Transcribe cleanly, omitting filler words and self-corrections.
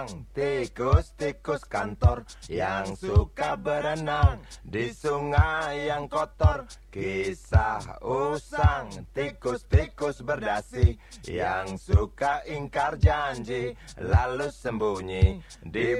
Tikus-tikus kantor yang suka berenang di sungai yang kotor. Kisah usang tikus-tikus berdasi yang suka ingkar janji lalu sembunyi di